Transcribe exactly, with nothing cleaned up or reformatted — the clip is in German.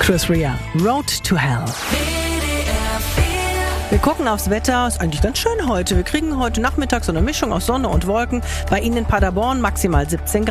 Chris Rea, Road to Hell. Wir gucken aufs Wetter, ist eigentlich ganz schön heute. Wir kriegen heute Nachmittag so eine Mischung aus Sonne und Wolken. Bei Ihnen in Paderborn maximal siebzehn Grad.